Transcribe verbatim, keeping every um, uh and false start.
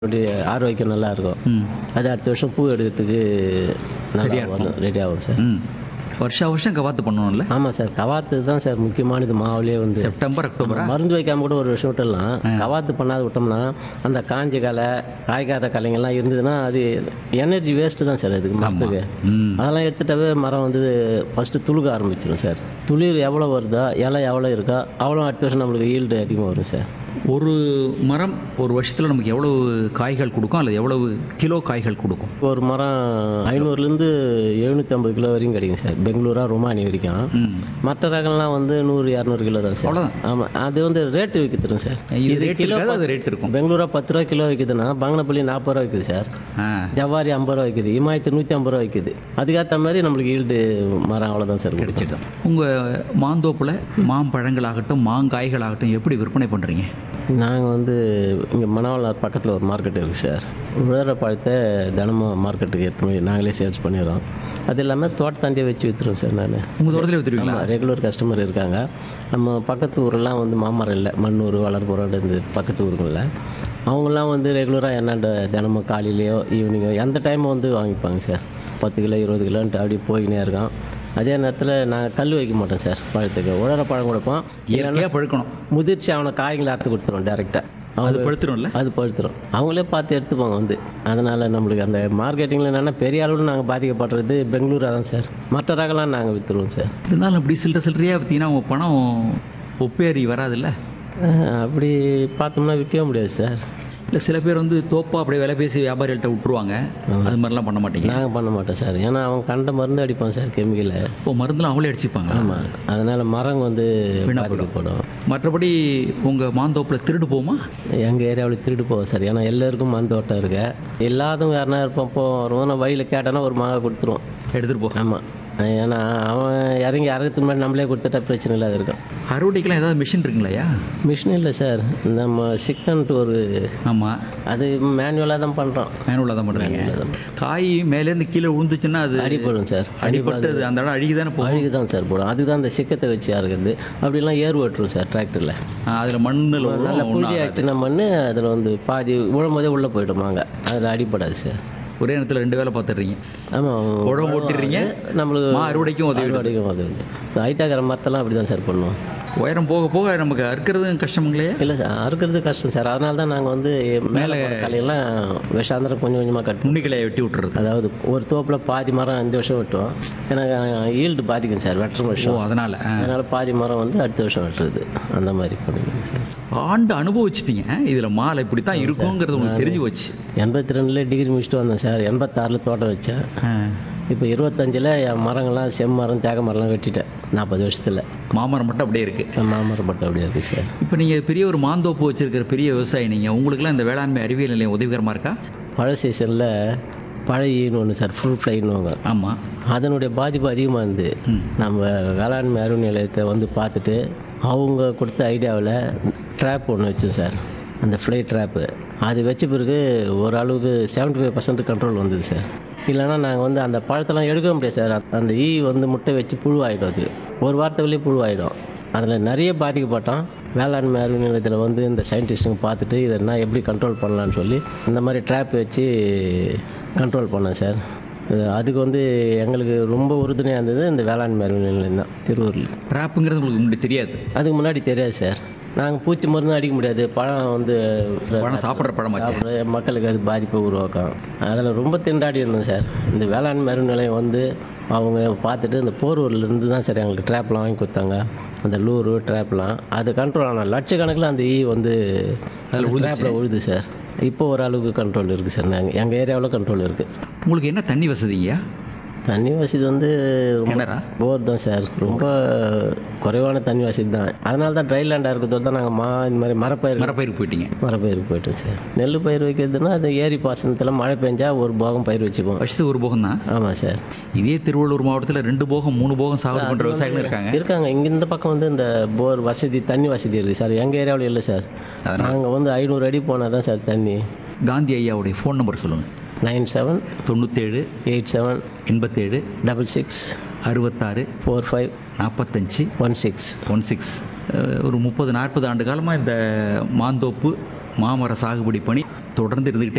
அப்படி ஆரோக்கியம் நல்லா இருக்கும். ம். அது அடுத்த வருஷம் பூ எடுக்கிறதுக்கு சரியா நல்லா இருக்கும். வரும், ரெடி ஆகும் சார். ம் வருஷா வருஷம் கவாத்து பண்ணணும்ல? ஆமாம் சார், கவாத்து தான் சார் முக்கியமானது மாவுலேயே வந்து. செப்டம்பர் அக்டோபரா? மருந்து வைக்காம கூட ஒரு வருஷம் விட்டுடலாம். கவாத்து பண்ணாத விட்டோம்னா அந்த காஞ்ச களை காய்க்காத கலைங்கள்லாம் இருந்ததுன்னா அது எனர்ஜி வேஸ்ட்டு தான் சார் அதுக்கு மரத்துக்கு. ம் அதெல்லாம் எடுத்துட்டாவே மரம் வந்து ஃபஸ்ட்டு துளுக ஆரம்பிச்சிடும் சார். துளிர் எவ்வளோ வருதோ இலை எவ்வளோ இருக்கோ அவ்வளோ அடுத்த வருஷம் நம்மளுக்கு ஈல்டு அதிகமாக வரும் சார். ஒரு மரம் ஒரு வருஷத்தில் நமக்கு எவ்வளவு காய்கள் கொடுக்கும் அல்லது எவ்வளவு கிலோ காய்கள் கொடுக்கும்? ஒரு மரம் ஐநூறுலேருந்து எழுநூற்றி ஐம்பது கிலோ வரைக்கும் கிடைக்கும் சார், பெங்களூரா ரொமானி வரைக்கும். ம் மற்ற ரகம்லாம் வந்து நூறு இரநூறு கிலோ தான் சார். அவ்வளோதான். ஆமாம், அது வந்து ரேட்டு விற்கிதுங்க சார். இது ரேட் இருக்காது, அது ரேட் இருக்கும். பெங்களூரா பத்து ரூபா கிலோ விற்குதுன்னா பங்கனப்பள்ளி நாற்பது ரூபா விற்குது சார். ஆ ஜவ்வாரி ஐம்பது ரூபா விற்குது, இமாயத்து நூற்றி ஐம்பது ரூபா விற்குது. அதுக்கேற்ற மாதிரி நம்மளுக்கு ஈல்டு மரம் அவ்வளோதான் சார் கிடைச்சிடும். உங்கள் மாந்தோப்பில் மாம்பழங்களாகட்டும் மாங்காய்களாகட்டும் எப்படி விற்பனை பண்ணுறீங்க? நாங்கள் வந்து இங்கே மணவாளர் பக்கத்தில் ஒரு மார்க்கெட் இருக்குது சார். உழற பழத்தை தினமும் மார்க்கெட்டுக்கு எடுத்து போய் நாங்களே சேல்ஸ் பண்ணிடுறோம். அது இல்லாமல் தோட்டத்தாண்டியே வச்சு விற்றுருவோம் சார். நான் உங்கள் தோட்டத்தில் விற்றுருவீங்களா? ஆமாம், ரெகுலர் கஸ்டமர் இருக்காங்க. நம்ம பக்கத்து ஊரெல்லாம் வந்து மாமரம் இல்லை, மண்ணூர் வளர்புறம் இந்த பக்கத்து ஊருங்களில் அவங்களாம் வந்து ரெகுலராக என்னாண்ட தினமும் காலையிலையோ ஈவினிங்கோ எந்த டைமும் வந்து வாங்கிப்பாங்க சார். பத்து கிலோ இருபது கிலோன்ட்டு அப்படியே போய்கினே இருக்கோம். அதே நேரத்தில் நாங்கள் கல் வைக்க மாட்டோம் சார் பழத்துக்கு. உழற பழம் கொடுப்போம். இயற்கையாக பழுக்கணும். முதிர்ச்சி அவனை காய்களை அறுத்து கொடுத்துருவோம் டேரெக்டாக. அது பழுத்துரும்ல? அது பழுத்துரும். அவங்களே பார்த்து எடுத்துப்பாங்க வந்து. அதனால் நம்மளுக்கு அந்த மார்க்கெட்டிங்கில் என்னென்னா பெரிய அளவில் நாங்கள் பாதிக்கப்படுறது பெங்களூராக தான் சார். மற்ற ரகம்லாம் நாங்கள் விற்றுருவோம் சார். இருந்தாலும் அப்படி சில்லற சில்லறையாக விற்றீங்கன்னா உங்கள் பணம் ஒப்பேறி வராதுல்ல? அஹ், அப்படி பார்த்தோம்னா விற்கவே முடியாது சார். இல்லை சில பேர் வந்து தோப்பா அப்படியே விலை பேசி வியாபாரிகள்கிட்ட விட்டுருவாங்க. அது மாதிரிலாம் பண்ண மாட்டீங்க? நாங்கள் பண்ண மாட்டோம் சார். ஏன்னா அவன் கண்ட மருந்து அடிப்பான் சார், கெமிக்கலை. இப்போ மருந்துலாம் அவங்களே அடிச்சுப்பாங்க. ஆமாம், அதனால் மரம் வந்து வீணாப்படும். பாதிக்கப்படும். மற்றபடி உங்கள் மாந்தோப்பில் திருடு போகுமா? எங்கள் ஏரியாவில் திருட்டு போவோம் சார். ஏன்னா எல்லாருக்கும் மந்தோட்டம் இருக்கு. இல்லாதவங்க யாருனா இருப்போம் போகிறோம், நான் வழியில் கேட்டோன்னா ஒரு மாங்காய் கொடுத்துருவோம். எடுத்துகிட்டு போ. ஆமாம், ஏன்னா அவன் இறங்கி அறுக்கிறதுக்கு முன்னாடி நம்மளே கொடுத்துட்டா பிரச்சனை இல்லாத இருக்கும். அறுவடைக்கெலாம் ஏதாவது மிஷின் இருக்குங்களையா? மிஷின் இல்லை சார். நம்ம சிக்கன்ட்டு ஒரு ஆமாம், அது மேனுவலாக தான் பண்ணுறோம். மேனுவலாக தான் பண்ணுறீங்க. காய் மேலேருந்து கீழே விழுந்துச்சுன்னா அது அடிப்படும் சார். அடிப்பட்டு அது அந்த இடம் அழுகி தானே போகும். அழுகு தான் சார் போடும். அதுதான் அந்த சிக்கத்தை வச்சு அறுக்கிறது. அப்படிலாம் ஏர் ஓட்டுரும் சார் டிராக்டரில். அதில் மண்ணில் நல்ல புழுதி ஆச்சுன்னா மண் அதில் வந்து பாதி உழும்போதே உள்ளே போய்ட்டுமாங்க. அதில் அடிப்படாது சார். ஒரே நேரத்தில் ரெண்டு வேலை பார்த்துடுறீங்க. ஆமாம், உழவு ஓட்டிடுறீங்க, நம்மளுக்கு மா அறுவடைக்கும் உதவி. அறுவடைக்கும் உதவி. ஹைட்டாகிற மரத்தெல்லாம் அப்படி தான் சார் பண்ணுவோம். உயரம் போக போக நமக்கு அறுக்கிறதும் கஷ்டமுங்களையா? இல்லை சார், அறுக்கிறது கஷ்டம் சார். அதனால தான் நாங்கள் வந்து மேலே கலையெல்லாம் விஷாந்திரம் கொஞ்சம் கொஞ்சமாக கட்டணும். நுண்ணிக்கலையை வெட்டி விட்டுறது. அதாவது ஒரு தோப்பில் பாதி மரம் இந்த வருஷம் வெட்டுவோம். எனக்கு ஈல்டு பாதிக்கும் சார் வெட்டுற ஓ, வருஷம். அதனால் அதனால் பாதி மரம் வந்து அடுத்த வருஷம் வெட்டுறது. அந்த மாதிரி பண்ணிடுங்க சார். ஆண்டு அனுபவிச்சிட்டிங்க. இதில் மாலை இப்படி தான் இருக்குங்கிறது உங்களுக்கு தெரிஞ்சு போச்சு. எண்பத்தி ரெண்டில் டிகிரி முடிச்சுட்டு வந்தேன் சார். எண்பத்தாறில் தோட்டம் வச்சேன். இப்போ இருபத்தஞ்சில் என் மரங்கள்லாம் செம்மரம் தேக மரம்லாம் வெட்டிட்டேன். நாற்பது வருஷத்தில் மாமரம் மட்டும் அப்படியே இருக்குது. மாமரம் பட்டம் அப்படியே இருக்குது சார். இப்போ நீங்கள் பெரிய ஒரு மாந்தோப்பு வச்சுருக்கிற பெரிய விவசாயி நீங்கள். உங்களுக்குலாம் இந்த வேளாண்மை அறிவியல் நிலையம் உதவிகரமாக இருக்கா? மழை சீசனில் பழையின்னு ஒன்று சார், ஃபுல் ஃப்ளைன்னுவாங்க. ஆமாம், அதனுடைய பாதிப்பு அதிகமாக இருந்து நம்ம வேளாண்மை அறிவு நிலையத்தை வந்து பார்த்துட்டு அவங்க கொடுத்த ஐடியாவில் ட்ராப் ஒன்று வச்சோம் சார். அந்த ஃப்ளை ட்ராப்பு அது வச்ச பிறகு ஓரளவுக்கு செவன்ட்டி ஃபைவ் பர்சன்ட் கண்ட்ரோல் வந்தது சார். இல்லைன்னா நாங்கள் வந்து அந்த பழத்தெல்லாம் எடுக்க முடியாது சார். அந்த ஈ வந்து முட்டை வச்சு புழுவாயிடும். அது ஒரு வாரத்துக்குள்ளேயே புழுவாயிடும். அதில் நிறைய பாதிக்கப்பட்டோம். வேளாண்மை அறிவு நிலையத்தில் வந்து இந்த சயின்டிஸ்ட்டுங்க பார்த்துட்டு இதை நான் எப்படி கண்ட்ரோல் பண்ணலான்னு சொல்லி இந்த மாதிரி ட்ராப் வச்சு கண்ட்ரோல் பண்ணேன் சார். அதுக்கு வந்து எங்களுக்கு ரொம்ப உறுதுணையாக இருந்தது இந்த வேளாண்மை அறிவு நிலையம் தான், திருவூரில். ட்ராப்புங்கிறது உங்களுக்கு முன்னாடி தெரியாது? அதுக்கு முன்னாடி தெரியாது சார். நாங்கள் பூச்சி மருந்து அடிக்க முடியாது. பழம் வந்து பழம் சாப்பிட்ற பழம் சாப்பிட்ற மக்களுக்கு அது பாதிப்பை உருவாக்கும். அதில் ரொம்ப திண்டாடி இருந்தோம் சார். இந்த வேளாண்மை அறிவு நிலையம் வந்து அவங்க பார்த்துட்டு இந்த போரூர்லேருந்து தான் சார் எங்களுக்கு ட்ராப்லாம் வாங்கி கொடுத்தாங்க. அந்த லூரு ட்ராப்லாம் அது கண்ட்ரோல் ஆனால் லட்சக்கணக்கில் அந்த ஈ வந்து அதில் ட்ராப்பில் உழுது சார். இப்போ ஓரளவுக்கு கண்ட்ரோல் இருக்குது சார். நாங்கள் எங்கள் ஏரியாவில் கண்ட்ரோல் இருக்குது. உங்களுக்கு என்ன தண்ணி வசதிங்க? தண்ணி வசதி வந்து கிணறா? போர் தான் சார். ரொம்ப குறைவான தண்ணி வசதி தான். அதனால தான் ட்ரை லேண்டாக இருக்கிறதோடு தான் நாங்கள் மா இந்த மாதிரி மரப்பயிர் மரப்பயிருக்கு போயிட்டீங்க? மரப்பயிருக்கு போய்ட்டோம் சார். நெல் பயிர் வைக்கிறதுனா அது ஏரி பாசனத்தில் மழை பெஞ்சால் ஒரு போகம் பயிர் வச்சுப்போம். வருஷத்துக்கு ஒரு போகம் தான்? ஆமாம் சார். இதே திருவள்ளூர் மாவட்டத்தில் ரெண்டு போகம் மூணு போகம் சாகுபடி பண்ணுற விவசாயிகள் இருக்காங்க. இருக்காங்க. இங்கே இந்த பக்கம் வந்து இந்த போர் வசதி தண்ணி வசதி இருக்குது சார். எங்கள் ஏரியாவில் இல்லை சார். நாங்கள் வந்து ஐநூறு அடி போனால் தான் சார் தண்ணி. காந்தி ஐயாவுடைய ஃபோன் நம்பர் சொல்லுங்கள். நைன் செவன் தொண்ணூற்றேழு எயிட் செவன் எண்பத்தேழு டபுள் சிக்ஸ் அறுபத்தாறு ஃபோர் ஃபைவ் நாற்பத்தஞ்சு ஒன் சிக்ஸ் ஒன் சிக்ஸ் ஒரு முப்பது நாற்பது ஆண்டு காலமாக இந்த மாந்தோப்பு மாமர சாகுபடி பணி தொடர்ந்து இருந்துக்கிட்டே